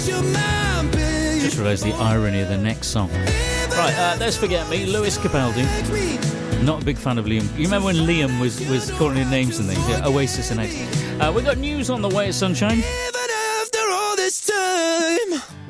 Just realised the irony of the next song. Right, Let's Forget Me, Lewis Capaldi. Not a big fan of Liam. You remember when Liam was calling in names and things? Yeah, Oasis and X. We've got news on the way, Sunshine. Even after all this time.